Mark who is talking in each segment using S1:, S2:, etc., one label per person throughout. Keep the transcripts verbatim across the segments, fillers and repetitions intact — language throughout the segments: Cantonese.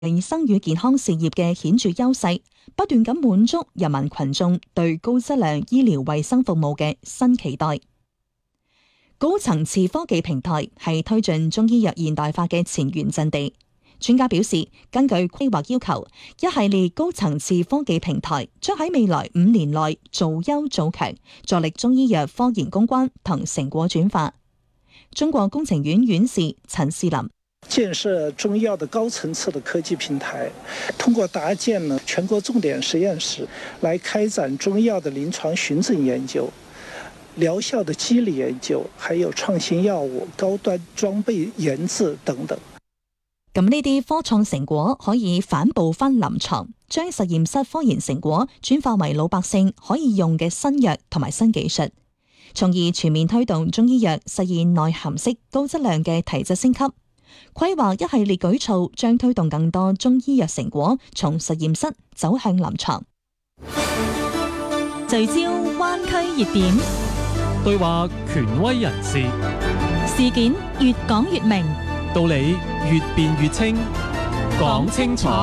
S1: 衛生與健康事業嘅顯著優勢，不斷咁滿足人民群眾對高質量醫療衛生服務嘅新期待。高層次科技平台係推進中醫藥現代化嘅前沿陣地。專家表示，根據規劃要求，一系列高層次科技平台將喺未來五年內做優做強，助力中醫藥科研攻關同成果轉化。中國工程院院士陳士林。
S2: 建設中醫藥的高層次的科技平台，通過搭建呢全國重點實驗室，來開展中醫藥的臨床循證研究、療效的機理研究，還有創新藥物、高端裝備研製等等。
S1: 咁呢啲科創成果可以反哺翻臨床，將實驗室科研成果轉化為老百姓可以用嘅新藥同埋新技術，從而全面推動中醫藥實現內涵式高質量嘅提質升級。規劃一系列舉措，將推動更多中醫藥成果從實驗室走向臨床。
S3: 聚焦灣區熱點，
S4: 對話權威人士，
S3: 事件越講越明，
S4: 道理越辯越清，講清楚。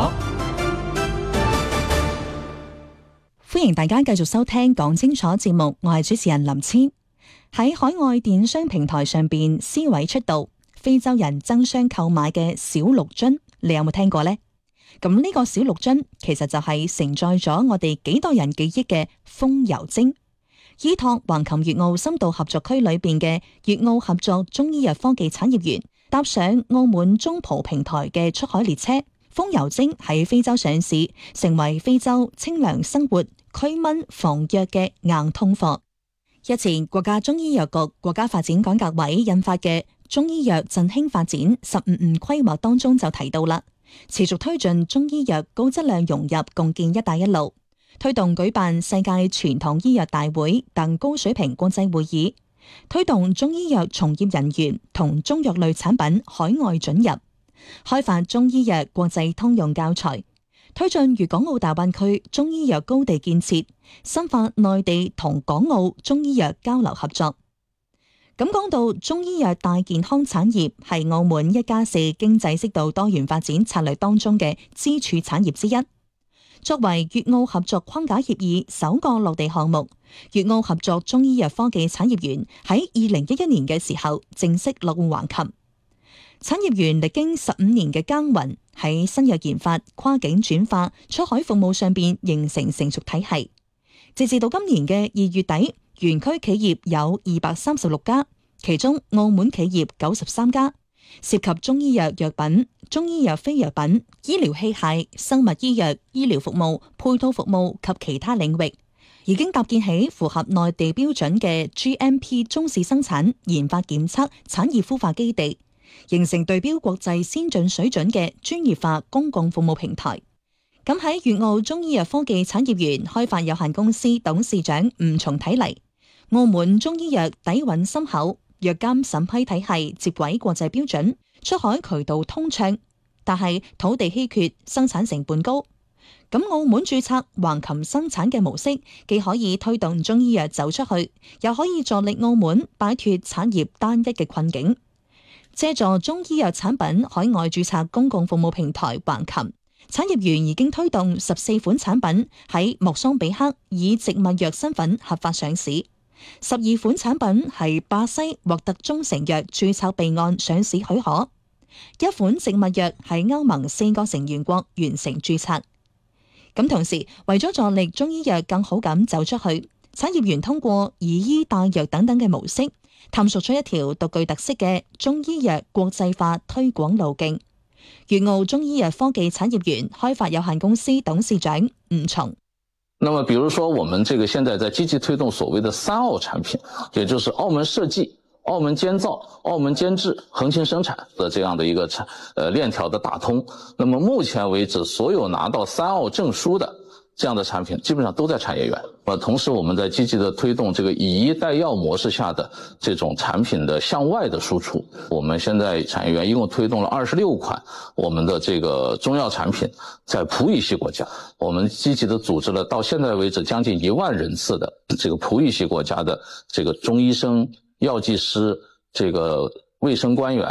S1: 歡迎大家繼續收聽講清楚節目，我係主持人林千。喺海外電商平台上邊，思維出道，非洲人爭相購買嘅小綠樽，你有冇聽過呢？咁呢個小綠樽其實就係承載咗我哋幾代人記憶嘅風油精。依託橫琴粵澳深度合作區裏邊嘅粵澳合作中醫藥科技產業園，搭上澳門中葡平台嘅出海列車，風油精喺非洲上市，成為非洲清涼生活、驅蚊防瘧嘅硬通貨。日前國家中醫藥局國家發展改革委印發嘅中醫藥振興發展十五五規劃當中就提到啦，持續推進中醫藥高質量融入共建一帶一路，推動舉辦世界傳統醫藥大會等高水平國際會議，推動中醫藥從業人員同中藥類產品海外准入，開發中醫藥國際通用教材，推進粵港澳大灣區中醫藥高地建設，深化內地同港澳中醫藥交流合作。咁講到中醫藥大健康產業，係澳門一加四經濟適度多元發展策略當中嘅支柱產業之一。作為粵澳合作框架協議首個落地項目，粵澳合作中醫藥科技產業園喺二零一一年嘅時候正式落戶橫琴。產業園歷經十五年嘅耕耘，喺新藥研發、跨境轉化、出海服務上邊形成成熟體系。截至到今年嘅二月底，園區企業有二百三十六家，其中澳門企業九十三家，涉及中醫藥藥品、中醫藥非藥品、醫療器械、生物醫藥、醫療服務、配套服務及其他領域，已經搭建起符合內地標準嘅 G M P 中試生產、研發檢測、產業孵化基地，形成對標國際先進水準嘅專業化公共服務平台。咁喺粵澳中醫藥科技產業園開發有限公司董事長吳松睇嚟，澳門中醫藥底蘊深厚，藥監審批體系接軌國際標準，出海渠道通暢，但係土地稀缺，生產成本高。咁澳門註冊橫琴生產嘅模式，既可以推動中醫藥走出去，又可以助力澳門擺脫產業單一嘅困境。借助中醫藥產品海外註冊公共服務平台橫琴，產業園已經推動十四款產品喺莫桑比克以植物藥身份合法上市，十二款產品係巴西獲得中成藥註冊備案上市許可，一款植物藥喺歐盟四個成員國完成註冊。咁同時，為咗助力中醫藥更好咁走出去，產業園通過以醫帶藥等等嘅模式，探索出一條獨具特色嘅中醫藥國際化推廣路徑。粵澳中醫藥科技產業園開發有限公司董事長吳松。
S5: 那麼比如說我們這個現在在積極推動所謂的三澳產品，也就是澳門設計、澳門監造、澳門監製、橫琴生產的這樣的一個產呃鏈條的打通。那麼目前為止，所有拿到三澳證書的這樣的產品基本上都在產業園。呃，同時我們在積極的推動這個以醫帶藥模式下的這種產品的向外的輸出。我們現在產業園一共推動了二十六款我們的這個中藥產品在葡語系國家，我們積極的組織了到現在為止將近一萬人次的這個葡語系國家的這個中醫生、藥劑師、這個衛生官員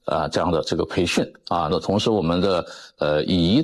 S5: 啊这样的这个培训啊。那同时我们的呃乙仪